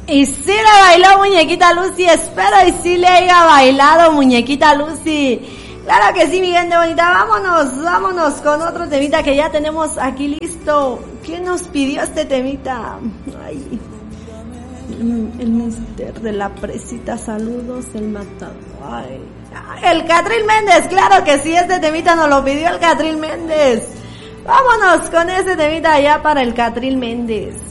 Y sí le bailó muñequita Lucy, espero y sí le haya bailado muñequita Lucy. Claro que sí, mi gente bonita, vámonos con otro temita que ya tenemos aquí listo. ¿Quién nos pidió este temita? Ay, el mister de la presita, saludos, el matador. Ay, el Catril Méndez, claro que sí, este temita nos lo pidió el Catril Méndez. Vámonos con ese temita ya para el Catril Méndez.